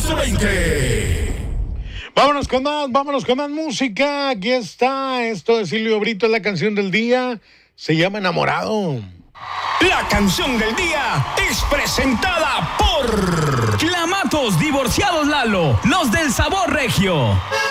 14-20. Vámonos con más música. Aquí está, esto de Silvio Brito es la canción del día. Se llama Enamorado. La canción del día es presentada por Clamatos Divorciados Lalo, los del sabor regio.